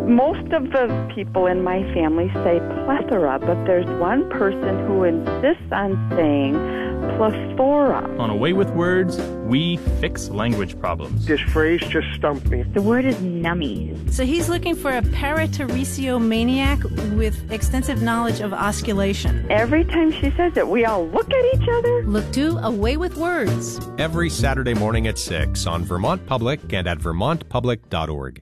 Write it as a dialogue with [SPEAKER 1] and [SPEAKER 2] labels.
[SPEAKER 1] Most of the people in my family say plethora, but there's one person who insists on saying plethora.
[SPEAKER 2] On A Way with Words, we fix language problems.
[SPEAKER 3] This phrase just stumped me.
[SPEAKER 4] The word is nummies.
[SPEAKER 5] So he's looking for a paratoresio maniac with extensive knowledge of osculation.
[SPEAKER 1] Every time she says it, we all look at each other.
[SPEAKER 5] Look to A Way with Words.
[SPEAKER 6] Every Saturday morning at 6 on Vermont Public and at vermontpublic.org.